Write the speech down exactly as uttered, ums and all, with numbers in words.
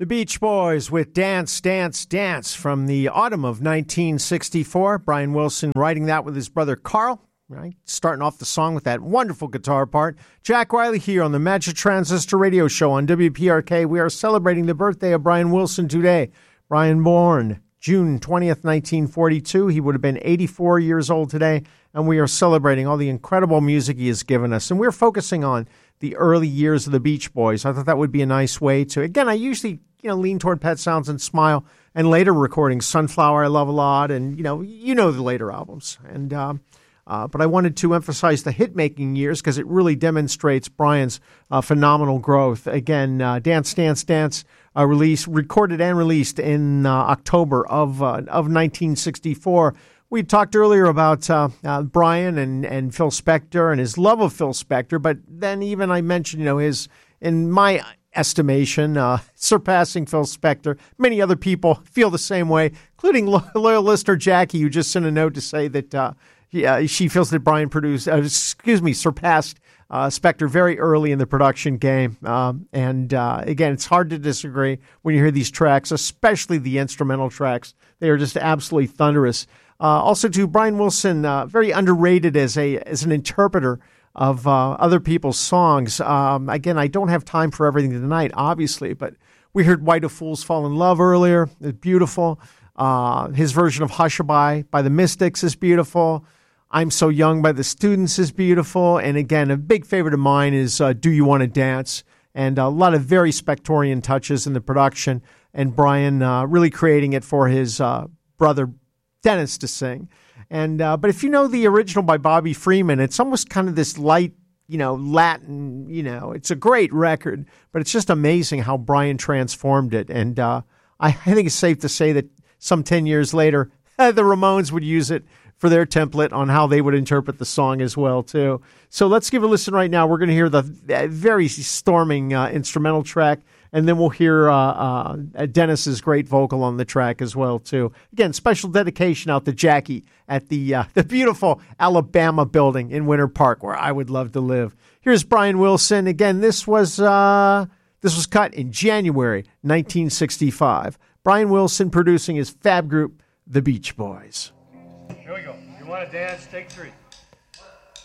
The Beach Boys with Dance, Dance, Dance from the autumn of nineteen sixty-four. Brian Wilson writing that with his brother Carl, right? Starting off the song with that wonderful guitar part. Jack Riley here on the Magic Transistor Radio Show on W P R K. We are celebrating the birthday of Brian Wilson today. Brian born June twentieth, nineteen forty-two. He would have been eighty-four years old today, and we are celebrating all the incredible music he has given us. And we're focusing on the early years of the Beach Boys. I thought that would be a nice way to, again, I usually, you know, lean toward Pet Sounds and Smile, and later recording Sunflower I love a lot, and, you know, you know the later albums. And um, uh, but I wanted to emphasize the hit-making years because it really demonstrates Brian's uh, phenomenal growth. Again, uh, Dance, Dance, Dance, uh, released, recorded and released in uh, October of uh, of nineteen sixty-four. We talked earlier about uh, uh, Brian and, and Phil Spector and his love of Phil Spector, but then even I mentioned, you know, his, in my estimation, uh, surpassing Phil Spector. Many other people feel the same way, including lo- loyal listener Jackie, who just sent a note to say that uh, yeah, she feels that Brian produced, uh, excuse me, surpassed uh, Spector very early in the production game. Um, and uh, again, it's hard to disagree when you hear these tracks, especially the instrumental tracks. They are just absolutely thunderous. Uh, also, too, Brian Wilson, uh, very underrated as a as an interpreter of uh, other people's songs. Um, again, I don't have time for everything tonight, obviously, but we heard Why Do Fools Fall in Love earlier. It's beautiful. Uh, his version of Hushabye by the Mystics is beautiful. I'm So Young by the Students is beautiful. And again, a big favorite of mine is uh, Do You Want to Dance? And a lot of very Spectorian touches in the production. And Brian uh, really creating it for his uh, brother Dennis to sing. And uh, but if you know the original by Bobby Freeman, it's almost kind of this light, you know, Latin, you know, it's a great record, but it's just amazing how Brian transformed it. And uh, I, I think it's safe to say that some ten years later, the Ramones would use it for their template on how they would interpret the song as well, too. So let's give a listen right now. We're going to hear the very storming uh, instrumental track, and then we'll hear uh, uh, Dennis's great vocal on the track as well, too. Again, special dedication out to Jackie at the uh, the beautiful Alabama building in Winter Park, where I would love to live. Here's Brian Wilson. Again, this was uh, this was cut in January nineteen sixty-five. Brian Wilson producing his fab group, The Beach Boys. Here we go. You want to dance? Take three.